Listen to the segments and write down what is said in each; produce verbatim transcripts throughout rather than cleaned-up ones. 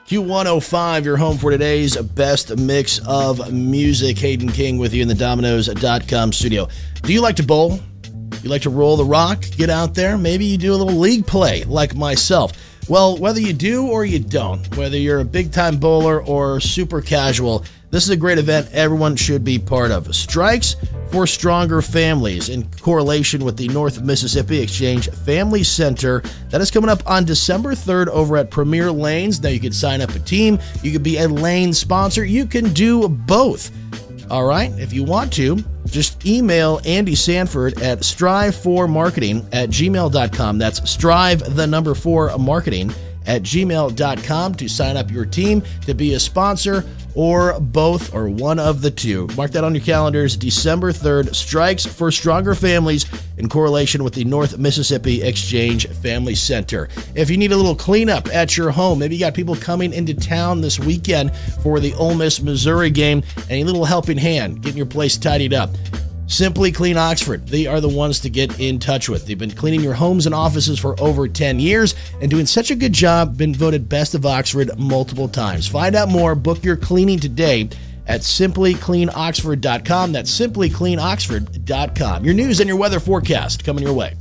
Q one oh five, your home for today's best mix of music. Hayden King with you in the Dominoes dot com studio. Do you like to bowl? You like to roll the rock? Get out there. Maybe you do a little league play like myself. Well, whether you do or you don't, whether you're a big-time bowler or super casual, this is a great event everyone should be part of. Strikes for Stronger Families in correlation with the North Mississippi Exchange Family Center. That is coming up on December third over at Premier Lanes. Now you can sign up a team. You can be a lane sponsor. You can do both. All right? If you want to, just email Andy Sanford at strive for marketing at gmail dot com. That's strive, the number four, marketing at gmail dot com to sign up your team to be a sponsor, or both, or one of the two. Mark that on your calendars. December third, Strikes for Stronger Families in correlation with the North Mississippi Exchange Family Center. If you need a little cleanup at your home, maybe you got people coming into town this weekend for the Ole Miss Missouri game, and a little helping hand getting your place tidied up, Simply Clean Oxford, they are the ones to get in touch with. They've been cleaning your homes and offices for over ten years and doing such a good job, been voted Best of Oxford multiple times. Find out more, book your cleaning today at simply clean oxford dot com. That's simply clean oxford dot com. Your news and your weather forecast coming your way.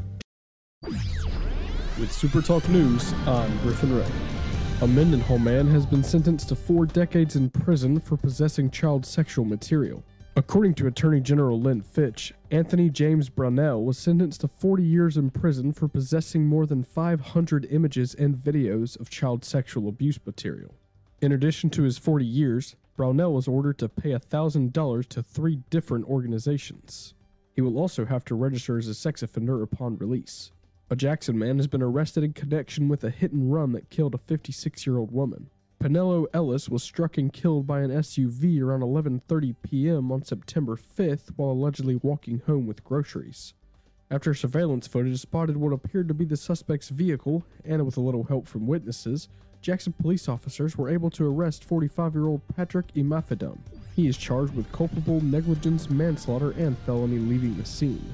With Super Talk News, I'm Griffin Ray. A Mendenhall man has been sentenced to four decades in prison for possessing child sexual material. According to Attorney General Lynn Fitch, Anthony James Brownell was sentenced to forty years in prison for possessing more than five hundred images and videos of child sexual abuse material. In addition to his forty years, Brownell was ordered to pay one thousand dollars to three different organizations. He will also have to register as a sex offender upon release. A Jackson man has been arrested in connection with a hit and run that killed a fifty-six-year-old woman. Penelo Ellis was struck and killed by an S U V around eleven thirty p.m. on September fifth while allegedly walking home with groceries. After surveillance footage spotted what appeared to be the suspect's vehicle, and with a little help from witnesses, Jackson police officers were able to arrest forty-five-year-old Patrick Imafidon. He is charged with culpable negligence, manslaughter, and felony leaving the scene.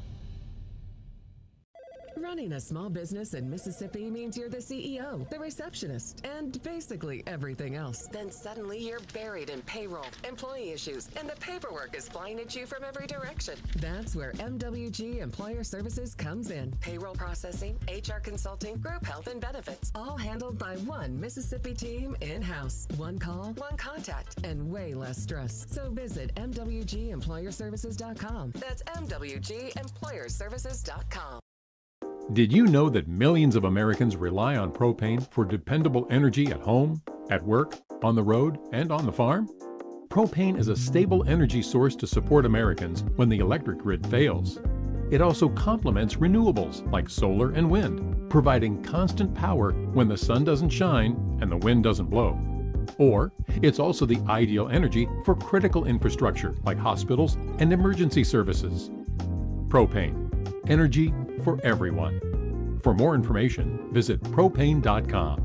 Running a small business in Mississippi means you're the C E O, the receptionist, and basically everything else. Then suddenly you're buried in payroll, employee issues, and the paperwork is flying at you from every direction. That's where M W G Employer Services comes in. Payroll processing, H R consulting, group health and benefits, all handled by one Mississippi team in-house. One call, one contact, and way less stress. So visit M W G employer services dot com. That's M W G employer services dot com. Did you know that millions of Americans rely on propane for dependable energy at home, at work, on the road, and on the farm? Propane is a stable energy source to support Americans when the electric grid fails. It also complements renewables like solar and wind, providing constant power when the sun doesn't shine and the wind doesn't blow. Or, it's also the ideal energy for critical infrastructure like hospitals and emergency services. Propane. Energy for everyone. For more information, visit propane dot com.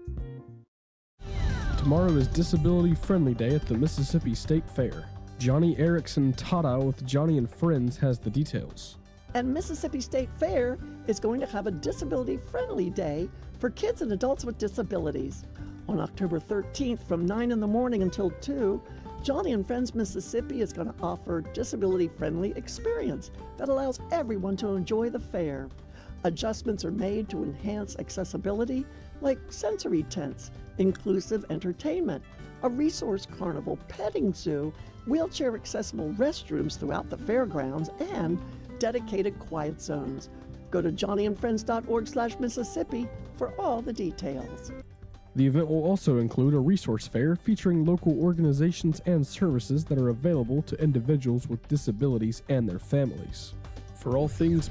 Tomorrow is Disability Friendly Day at the Mississippi State Fair. Johnny Erickson Tada with Johnny and Friends has the details. And Mississippi State Fair is going to have a Disability Friendly Day for kids and adults with disabilities. On October thirteenth from nine in the morning until two, Johnny and Friends Mississippi is going to offer a disability-friendly experience that allows everyone to enjoy the fair. Adjustments are made to enhance accessibility, like sensory tents, inclusive entertainment, a resource carnival, petting zoo, wheelchair-accessible restrooms throughout the fairgrounds, and dedicated quiet zones. Go to johnny and friends dot org slash Mississippi for all the details. The event will also include a resource fair featuring local organizations and services that are available to individuals with disabilities and their families. For all things